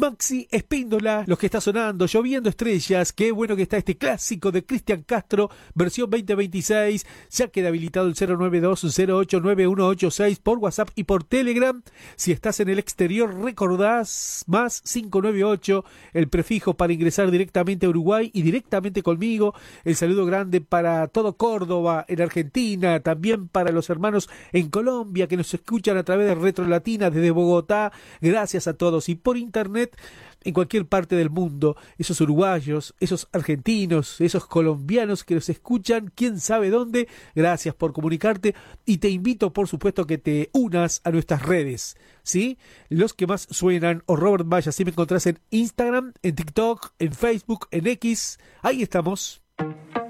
Maxi Espíndola, los que está sonando, Lloviendo Estrellas, qué bueno que está este clásico de Cristian Castro, versión 2026, ya queda habilitado el 092-089186 por WhatsApp y por Telegram. Si estás en el exterior, recordás más 598, el prefijo para ingresar directamente a Uruguay y directamente conmigo. El saludo grande para todo Córdoba, en Argentina, también para los hermanos en Colombia que nos escuchan a través de Retro Latina desde Bogotá. Gracias a todos. Y por internet, en cualquier parte del mundo, esos uruguayos, esos argentinos, esos colombianos que nos escuchan, quién sabe dónde, gracias por comunicarte y te invito por supuesto que te unas a nuestras redes, ¿sí? Los que más suenan, o Robert Maya, si me encontrás en Instagram, en TikTok, en Facebook, en X, ahí estamos.